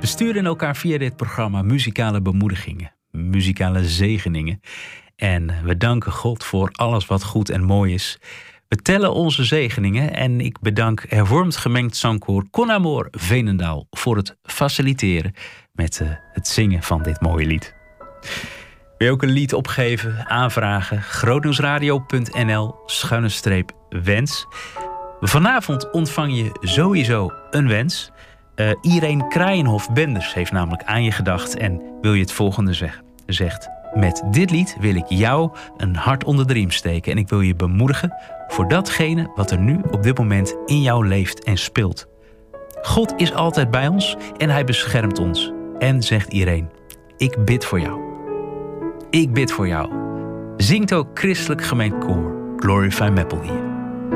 sturen elkaar via dit programma muzikale bemoedigingen, muzikale zegeningen. En we danken God voor alles wat goed en mooi is. We tellen onze zegeningen en ik bedank Hervormd Gemengd Zangkoor Con Amor Veenendaal voor het faciliteren met het zingen van dit mooie lied. Wil je ook een lied opgeven, aanvragen? grootnieuwsradio.nl/wens. Vanavond ontvang je sowieso een wens. Irene Kraaienhof-Benders heeft namelijk aan je gedacht en wil je het volgende zegt: met dit lied wil ik jou een hart onder de riem steken en ik wil je bemoedigen voor datgene wat er nu op dit moment in jou leeft en speelt. God is altijd bij ons en hij beschermt ons. En zegt Irene, ik bid voor jou. Ik bid voor jou. Zingt ook Christelijk Gemengd Koor Glorify Meppel hier.